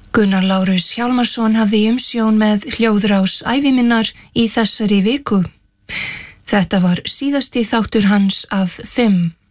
Gunnar Lárus Hjálmarsson hafði umsjón með hljóðrás æviminnar í þessari viku. Þetta var síðasti þáttur hans af 5.